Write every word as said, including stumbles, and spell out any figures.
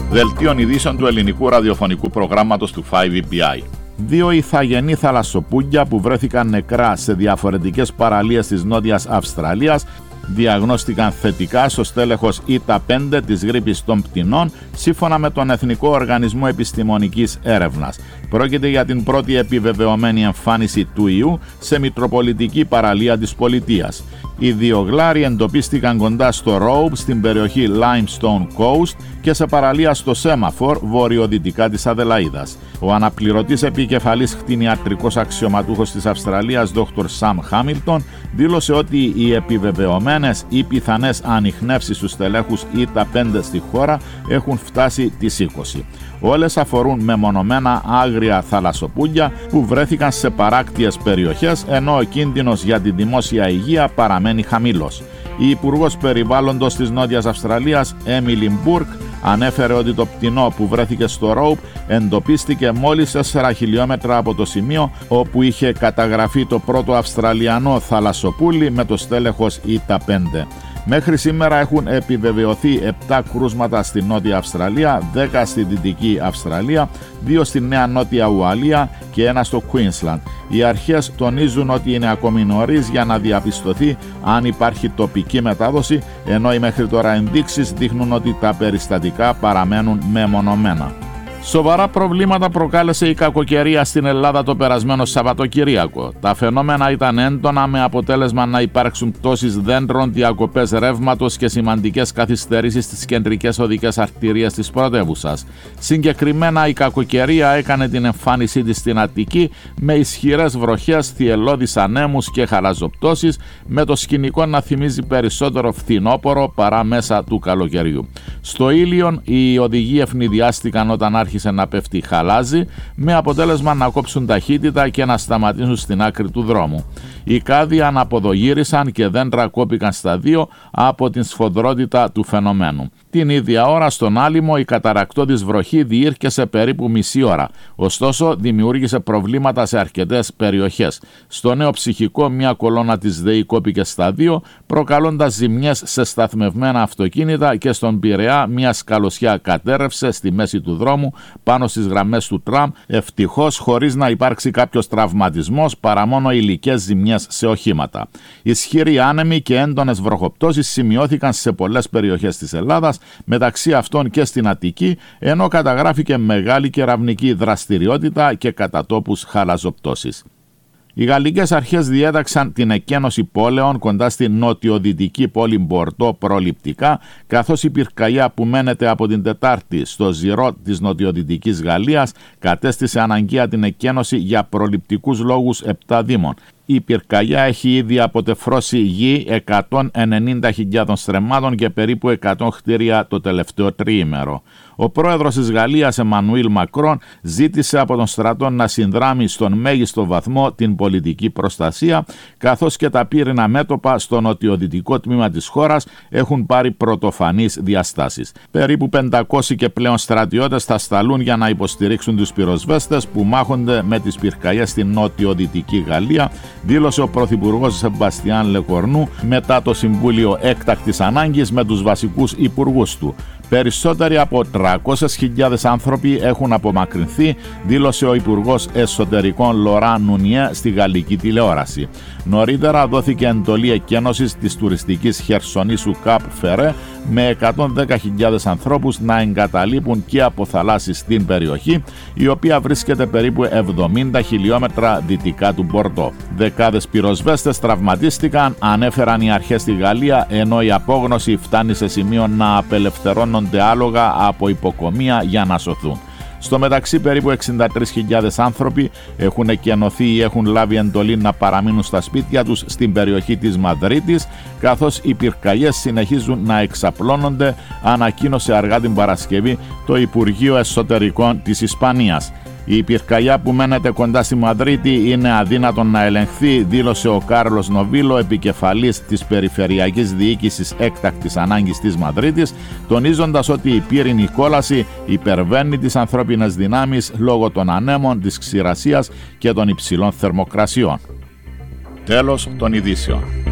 Δελτίων ειδήσεων του ελληνικού ραδιοφωνικού προγράμματος του φάιβ ι πι άι. Δύο ηθαγενή θαλασσοπούγκια που βρέθηκαν νεκρά σε διαφορετικές παραλίες της Νότιας Αυστραλίας διαγνώστηκαν θετικά στο στέλεχος ΙΤΑ πέντε της γρίπης των πτηνών, σύμφωνα με τον Εθνικό Οργανισμό Επιστημονικής Έρευνας. Πρόκειται για την πρώτη επιβεβαιωμένη εμφάνιση του ιού σε μητροπολιτική παραλία της πολιτείας. Οι δύο γλάροι εντοπίστηκαν κοντά στο Robe στην περιοχή Limestone Coast και σε παραλία στο Σέμαφορ βορειοδυτικά της Αδελαΐδας. Ο αναπληρωτής επικεφαλής κτηνιατρικός αξιωματούχος της Αυστραλίας Δόκτωρ Σαμ Χάμιλτον δήλωσε ότι οι επιβεβαιωμένες ή πιθανές ανιχνεύσεις στους στελέχους ΙΤΑ πέντε στη χώρα έχουν φτάσει τις είκοσι. Όλες αφορούν μεμονωμένα άγρια θαλασσοπούγκια που βρέθηκαν σε παράκτιες περιοχές, ενώ ο κίνδυνος για τη δημόσια υγεία παραμένει χαμηλός. Η Υπουργός Περιβάλλοντος της Νότιας Αυστραλίας, Έμιλι Μπούρκ, ανέφερε ότι το πτηνό που βρέθηκε στο Robe εντοπίστηκε μόλις τέσσερα χιλιόμετρα από το σημείο όπου είχε καταγραφεί το πρώτο Αυστραλιανό θαλασσοπούλι με το στέλεχος ΙΤΑ πέντε. Μέχρι σήμερα έχουν επιβεβαιωθεί επτά κρούσματα στη Νότια Αυστραλία, δέκα στη Δυτική Αυστραλία, δύο στη Νέα Νότια Ουαλία και ένα στο Queensland. Οι αρχές τονίζουν ότι είναι ακόμη νωρίς για να διαπιστωθεί αν υπάρχει τοπική μετάδοση, ενώ οι μέχρι τώρα ενδείξεις δείχνουν ότι τα περιστατικά παραμένουν μεμονωμένα. Σοβαρά προβλήματα προκάλεσε η κακοκαιρία στην Ελλάδα το περασμένο Σαββατοκύριακο. Τα φαινόμενα ήταν έντονα, με αποτέλεσμα να υπάρξουν πτώσεις δέντρων, διακοπές ρεύματος και σημαντικές καθυστερήσεις στις κεντρικές οδικές αρτηρίες της πρωτεύουσας. Συγκεκριμένα, η κακοκαιρία έκανε την εμφάνισή της στην Αττική με ισχυρές βροχές, θυελλώδεις ανέμους και χαλαζοπτώσεις, με το σκηνικό να θυμίζει περισσότερο φθινόπωρο παρά μέσα του καλοκαιριού. Στο Ήλιον, οι οδηγοί ευνηδιάστηκαν όταν άρχισε να πέφτει χαλάζι, με αποτέλεσμα να κόψουν ταχύτητα και να σταματήσουν στην άκρη του δρόμου. Οι κάδοι αναποδογύρισαν και δέντρα κόπηκαν στα δύο από την σφοδρότητα του φαινομένου. Την ίδια ώρα στον Άλυμο η καταρρακτώδης βροχή διήρκεσε περίπου μισή ώρα, ωστόσο δημιούργησε προβλήματα σε αρκετές περιοχές. Στο Νέο Ψυχικό μια κολόνα της ΔΕΗ κόπηκε στα δύο, προκαλώντας ζημιές σε σταθμευμένα αυτοκίνητα, και στον Πειραιά μια σκαλωσιά κατέρρευσε στη μέση του δρόμου πάνω στις γραμμές του τραμ, ευτυχώς χωρίς να υπάρξει κάποιος τραυματισμός παρά μόνο υλικές ζημιές σε οχήματα. Ισχυροί άνεμοι και έντονες βροχοπτώσεις σημειώθηκαν σε πολλές περιοχές της Ελλάδας, μεταξύ αυτών και στην Αττική, ενώ καταγράφηκε μεγάλη κεραυνική δραστηριότητα και κατά τόπους χαλαζοπτώσεις. Οι γαλλικές αρχές διέταξαν την εκένωση πόλεων κοντά στη νοτιοδυτική πόλη Μπορντό προληπτικά, καθώς η πυρκαγιά που μένεται από την Τετάρτη στο Ζιρό της νοτιοδυτικής Γαλλίας κατέστησε αναγκαία την εκένωση για προληπτικούς λόγους επτά δήμων. Η πυρκαγιά έχει ήδη αποτεφρώσει γη εκατόν ενενήντα χιλιάδων στρεμμάτων και περίπου εκατό κτίρια το τελευταίο τριήμερο. Ο πρόεδρος της Γαλλίας, Εμμανουήλ Μακρόν, ζήτησε από τον στρατό να συνδράμει στον μέγιστο βαθμό την πολιτική προστασία, καθώς και τα πύρινα μέτωπα στο νοτιοδυτικό τμήμα της χώρας έχουν πάρει πρωτοφανείς διαστάσεις. Περίπου πεντακόσιοι και πλέον στρατιώτες θα σταλούν για να υποστηρίξουν τους πυροσβέστες που μάχονται με τις πυρκαγιές στην νοτιοδυτική Γαλλία, δήλωσε ο Πρωθυπουργός Σεμπαστιάν Λεκορνού μετά το Συμβούλιο Έκτακτης Ανάγκης με τους βασικούς υπουργούς του. Περισσότεροι από τριακόσιες χιλιάδες άνθρωποι έχουν απομακρυνθεί, δήλωσε ο Υπουργός Εσωτερικών Λορά Νουνιέ στη γαλλική τηλεόραση. Νωρίτερα δόθηκε εντολή εκένωσης της τουριστικής χερσονήσου Καπ Φερέ με εκατόν δέκα χιλιάδες ανθρώπους να εγκαταλείπουν και αποθαλάσσει στην περιοχή, η οποία βρίσκεται περίπου εβδομήντα χιλιόμετρα δυτικά του Μπορντό. Δεκάδες πυροσβέστες τραυματίστηκαν, ανέφεραν οι αρχές στη Γαλλία, ενώ η απόγνωση φτάνει σε σημείο να απελευθερώνονται άλογα από υποκομεία για να σωθούν. Στο μεταξύ, περίπου εξήντα τρεις χιλιάδες άνθρωποι έχουν εκενωθεί ή έχουν λάβει εντολή να παραμείνουν στα σπίτια τους στην περιοχή της Μαδρίτης, καθώς οι πυρκαγιές συνεχίζουν να εξαπλώνονται, ανακοίνωσε αργά την Παρασκευή το Υπουργείο Εσωτερικών της Ισπανίας. Η πυρκαγιά που μένεται κοντά στη Μαδρίτη είναι αδύνατον να ελεγχθεί, δήλωσε ο Κάρλος Νοβίλο, επικεφαλής της Περιφερειακής Διοίκησης Έκτακτης Ανάγκης της Μαδρίτης, τονίζοντας ότι η πύρινη κόλαση υπερβαίνει τις ανθρώπινες δυνάμεις λόγω των ανέμων, της ξηρασίας και των υψηλών θερμοκρασιών. Τέλος των ειδήσεων.